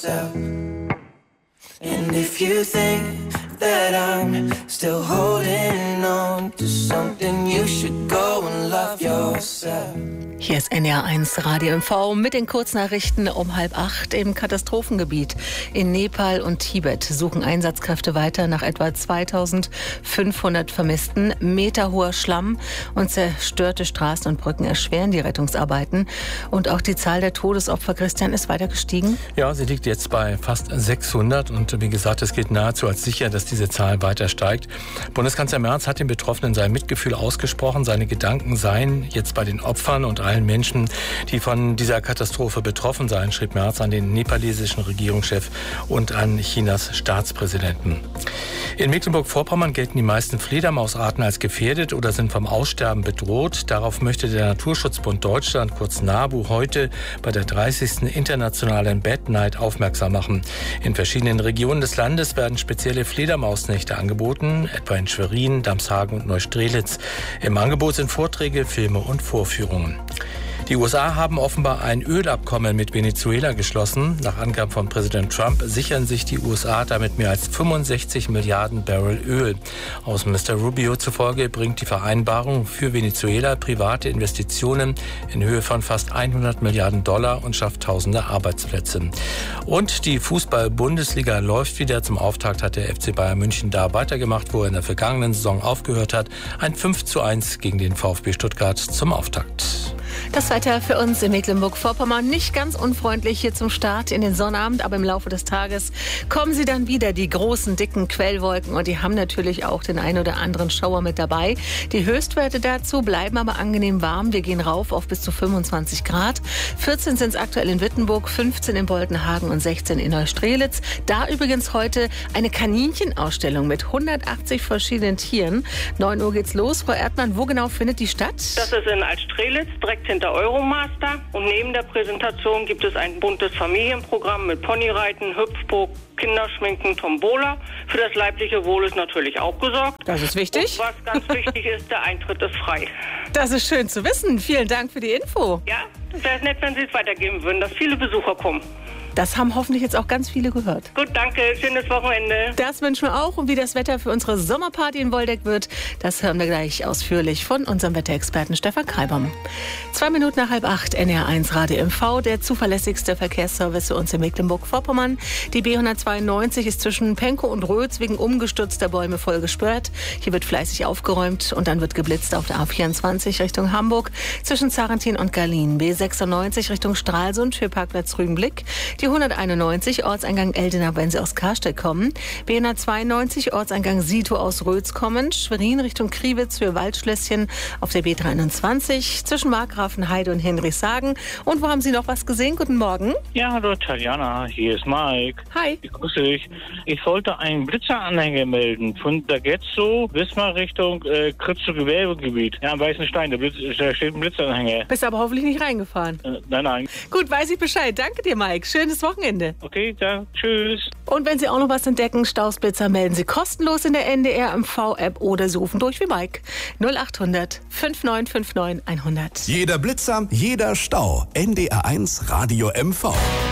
yourself. And if you think that I'm still holding on to something, you should go and love yourself. Hier ist NDR1 Radio MV mit den Kurznachrichten um 7:30 im Katastrophengebiet. In Nepal und Tibet suchen Einsatzkräfte weiter nach etwa 2500 Vermissten. Meterhoher Schlamm und zerstörte Straßen und Brücken erschweren die Rettungsarbeiten. Und auch die Zahl der Todesopfer, Christian, ist weiter gestiegen? Ja, sie liegt jetzt bei fast 600. Und wie gesagt, es gilt nahezu als sicher, dass diese Zahl weiter steigt. Bundeskanzler Merz hat den Betroffenen sein Mitgefühl ausgesprochen. Seine Gedanken seien jetzt bei den Opfern und allen Menschen, die von dieser Katastrophe betroffen seien, schrieb Merz an den nepalesischen Regierungschef und an Chinas Staatspräsidenten. In Mecklenburg-Vorpommern gelten die meisten Fledermausarten als gefährdet oder sind vom Aussterben bedroht. Darauf möchte der Naturschutzbund Deutschland, kurz NABU, heute bei der 30. Internationalen Bat Night aufmerksam machen. In verschiedenen Regionen des Landes werden spezielle Fledermausnächte angeboten, etwa in Schwerin, Damshagen und Neustrelitz. Im Angebot sind Vorträge, Filme und Vorführungen. Die USA haben offenbar ein Ölabkommen mit Venezuela geschlossen. Nach Angaben von Präsident Trump sichern sich die USA damit mehr als 65 Milliarden Barrel Öl. Außenminister Rubio zufolge bringt die Vereinbarung für Venezuela private Investitionen in Höhe von fast 100 Milliarden Dollar und schafft tausende Arbeitsplätze. Und die Fußball-Bundesliga läuft wieder. Zum Auftakt hat der FC Bayern München da weitergemacht, wo er in der vergangenen Saison aufgehört hat. Ein 5:1 gegen den VfB Stuttgart zum Auftakt. Das Wetter für uns in Mecklenburg-Vorpommern nicht ganz unfreundlich hier zum Start in den Sonnabend, aber im Laufe des Tages kommen sie dann wieder, die großen, dicken Quellwolken, und die haben natürlich auch den ein oder anderen Schauer mit dabei. Die Höchstwerte dazu bleiben aber angenehm warm. Wir gehen rauf auf bis zu 25 Grad. 14 sind es aktuell in Wittenburg, 15 in Boltenhagen und 16 in Neustrelitz. Da übrigens heute eine Kaninchenausstellung mit 180 verschiedenen Tieren. 9 Uhr geht's los. Frau Erdmann, wo genau findet die statt? Das ist in Altstrelitz, direkt hinter Euromaster. Und neben der Präsentation gibt es ein buntes Familienprogramm mit Ponyreiten, Hüpfburg, Kinderschminken, Tombola. Für das leibliche Wohl ist natürlich auch gesorgt. Das ist wichtig. Und was ganz wichtig ist, der Eintritt ist frei. Das ist schön zu wissen. Vielen Dank für die Info. Ja, das wäre nett, wenn Sie es weitergeben würden, dass viele Besucher kommen. Das haben hoffentlich jetzt auch ganz viele gehört. Gut, danke. Schönes Wochenende. Das wünschen wir auch. Und wie das Wetter für unsere Sommerparty in Woldeck wird, das hören wir gleich ausführlich von unserem Wetterexperten Stefan Kreibom. 2 Minuten nach 7:30, NDR1 Radio MV, der zuverlässigste Verkehrsservice für uns in Mecklenburg-Vorpommern. Die B192 ist zwischen Penkow und Rötz wegen umgestürzter Bäume voll gesperrt. Hier wird fleißig aufgeräumt und dann wird geblitzt auf der A24 Richtung Hamburg zwischen Zarentin und Garlin. B96 Richtung Stralsund für Parkplatz Rügenblick. Die 191 Ortseingang Eldenau, wenn Sie aus Karstedt kommen. B192 Ortseingang Sito aus Rötz kommen. Schwerin Richtung Kriwitz für Waldschlösschen auf der B23 zwischen Markgrafenheide und Henrichshagen. Und wo haben Sie noch was gesehen? Guten Morgen. Ja, hallo Tatjana, hier ist Mike. Hi. Ich grüße dich. Ich wollte einen Blitzeranhänger melden von der Getzo bis mal Richtung Kritzow-Gewerbegebiet. Ja, am Weißen Stein, da steht ein Blitzanhänger. Bist aber hoffentlich nicht reingefahren. Nein. Gut, weiß ich Bescheid. Danke dir, Mike. Schönes Wochenende. Okay, dann tschüss. Und wenn Sie auch noch was entdecken, Stausblitzer, melden Sie kostenlos in der NDR MV-App oder Sie rufen durch wie Mike. 0800 5959 100. Jeder Blitzer, jeder Stau. NDR1 Radio MV.